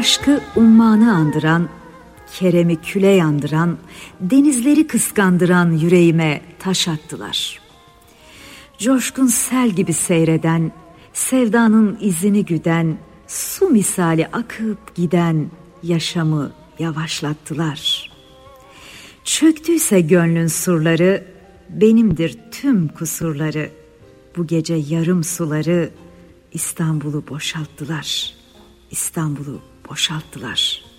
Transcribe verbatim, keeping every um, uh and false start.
aşkı ummanı andıran, keremi küle yandıran, denizleri kıskandıran yüreğime taş attılar. Coşkun sel gibi seyreden, sevdanın izini güden, su misali akıp giden yaşamı yavaşlattılar. Çöktüyse gönlün surları, benimdir tüm kusurları. Bu gece yarım suları İstanbul'u boşalttılar. İstanbul'u boşalttılar.